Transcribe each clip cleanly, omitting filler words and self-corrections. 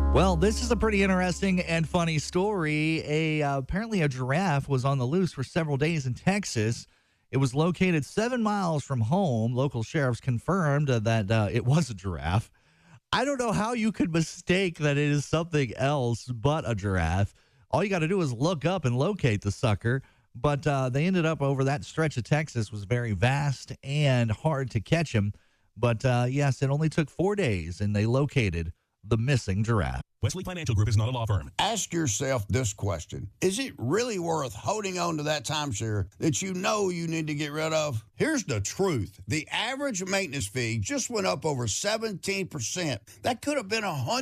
Well, this is a pretty interesting and funny story. Apparently a giraffe was on the loose for several days in Texas. It was located 7 miles from home. Local sheriffs confirmed that it was a giraffe. I don't know how you could mistake that it is something else but a giraffe. All you got to do is look up and locate the sucker. But they ended up over that stretch of Texas was very vast and hard to catch him. But yes, it only took 4 days, and they located the missing giraffe. Wesley Financial Group is not a law firm. Ask yourself this question. Is it really worth holding on to that timeshare that you know you need to get rid of? Here's the truth. The average maintenance fee just went up over 17%. That could have been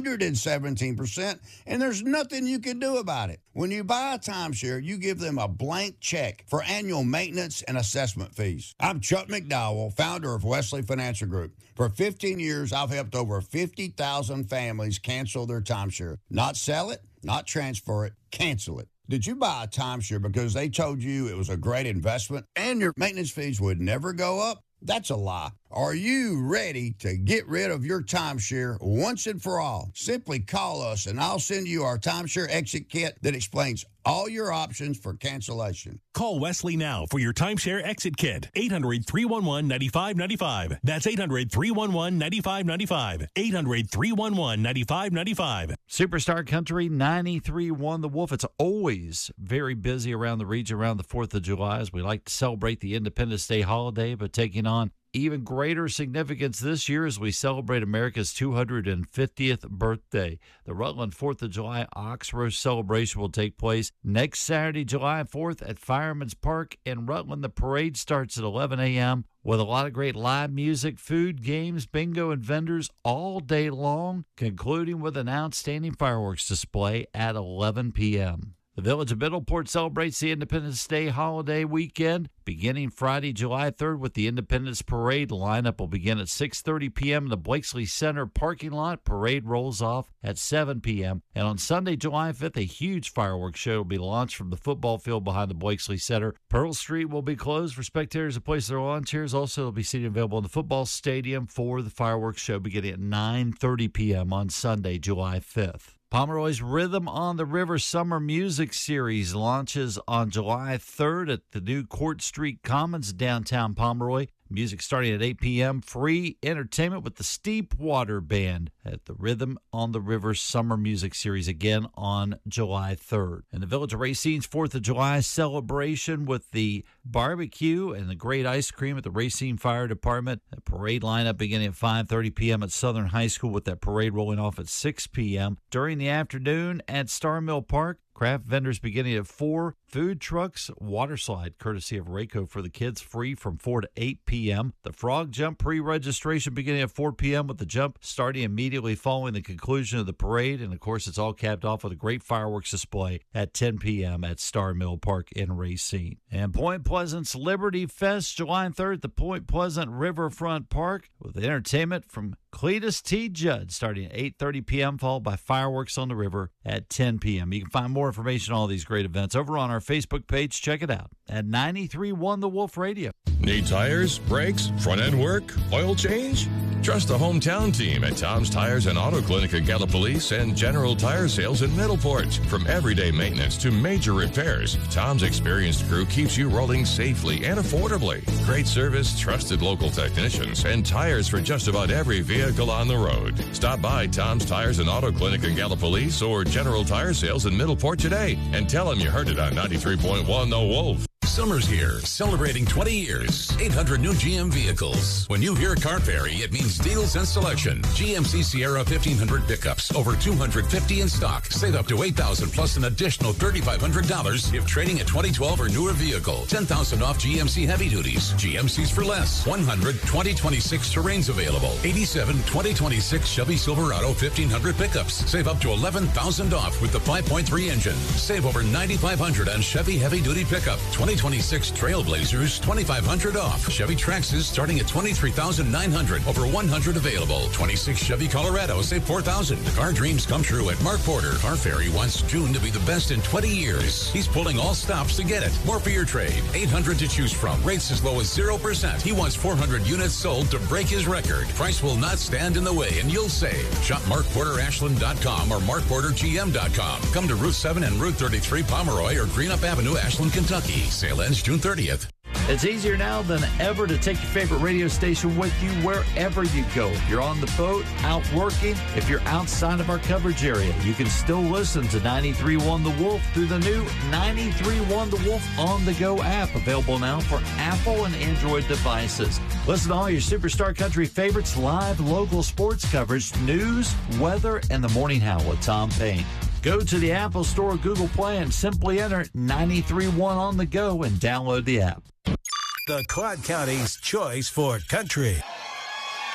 117%, and there's nothing you can do about it. When you buy a timeshare, you give them a blank check for annual maintenance and assessment fees. I'm Chuck McDowell, founder of Wesley Financial Group. For 15 years, I've helped over 50,000 families cancel their timeshare. Not sell it, not transfer it, cancel it. Did you buy a timeshare because they told you it was a great investment and your maintenance fees would never go up? That's a lie. Are you ready to get rid of your timeshare once and for all? Simply call us and I'll send you our timeshare exit kit that explains all your options for cancellation. Call Wesley now for your timeshare exit kit. 800-311-9595. That's 800-311-9595. 800-311-9595. Superstar Country 93.1 The Wolf. It's always very busy around the region around the 4th of July as we like to celebrate the Independence Day holiday, but taking on even greater significance this year as we celebrate America's 250th birthday. The Rutland 4th of July Ox Roast celebration will take place next Saturday, July 4th at Fireman's Park in Rutland. The parade starts at 11 a.m. with a lot of great live music, food, games, bingo, and vendors all day long, concluding with an outstanding fireworks display at 11 p.m. The Village of Middleport celebrates the Independence Day holiday weekend beginning Friday, July 3rd with the Independence Parade. The lineup will begin at 6:30 p.m. in the Blakesley Center parking lot. Parade rolls off at 7 p.m. And on Sunday, July 5th, a huge fireworks show will be launched from the football field behind the Blakesley Center. Pearl Street will be closed for spectators to place their lawn chairs. Also, there will be seating available in the football stadium for the fireworks show beginning at 9:30 p.m. on Sunday, July 5th. Pomeroy's Rhythm on the River Summer Music Series launches on July 3rd at the new Court Street Commons, downtown Pomeroy. Music starting at 8 p.m. Free entertainment with the Steep Water Band at the Rhythm on the River Summer Music Series again on July 3rd. And the Village of Racine's 4th of July celebration with the barbecue and the great ice cream at the Racine Fire Department. A parade lineup beginning at 5:30 p.m. at Southern High School with that parade rolling off at 6 p.m. During the afternoon at Star Mill Park, craft vendors beginning at 4. Food trucks, water slide, courtesy of Rayco for the kids, free from 4 to 8 p.m. The Frog Jump pre-registration beginning at 4 p.m. with the jump starting immediately following the conclusion of the parade. And, of course, it's all capped off with a great fireworks display at 10 p.m. at Star Mill Park in Racine. And Point Pleasant's Liberty Fest, July 3rd at the Point Pleasant Riverfront Park with entertainment from Cletus T. Judd starting at 8:30 p.m., followed by fireworks on the river at 10 p.m. You can find more information on all these great events over on our Facebook page. Check it out at 93.1 The Wolf Radio. Need tires, brakes, front-end work, oil change? Trust the hometown team at Tom's Tires and Auto Clinic at Gallipolis and General Tire Sales in Middleport. From everyday maintenance to major repairs, Tom's experienced crew keeps you rolling safely and affordably. Great service, trusted local technicians, and tires for just about every vehicle on the road. Stop by Tom's Tires and Auto Clinic in Gallipolis or General Tire Sales in Middleport today and tell them you heard it on 93.1 The Wolf. Summer's here, celebrating 20 years, 800 new GM vehicles. When you hear Car Fairy, it means deals and selection. GMC Sierra 1500 pickups, over 250 in stock. Save up to $8,000 plus an additional $3,500 if trading a 2012 or newer vehicle. $10,000 off GMC heavy duties. GMC's for less. 100 2026 Terrains available. 87 2026 Chevy Silverado 1500 pickups. Save up to $11,000 off with the 5.3 engine. Save over $9,500 on Chevy heavy duty pickup. 2026 2026 Trailblazers, $2,500 off. Chevy Traxxas starting at $23,900. Over 100 available. 26 Chevy Colorado, save $4,000. Car dreams come true at Mark Porter. Car Ferry wants June to be the best in 20 years. He's pulling all stops to get it. More for your trade. 800 to choose from. Rates as low as 0%. He wants 400 units sold to break his record. Price will not stand in the way, and you'll save. Shop MarkPorterAshland.com or MarkPorterGM.com. Come to Route 7 and Route 33 Pomeroy or Greenup Avenue, Ashland, Kentucky. Sale ends June 30th. It's easier now than ever to take your favorite radio station with you wherever you go. If you're on the boat, out working, if you're outside of our coverage area, you can still listen to 93.1 The Wolf through the new 93.1 The Wolf on the Go app, available now for Apple and Android devices. Listen to all your Superstar Country favorites, live local sports coverage, news, weather, and the Morning Howl with Tom Payne. Go to the Apple Store or Google Play and simply enter 93.1 on the Go and download the app. The Quad County's choice for country.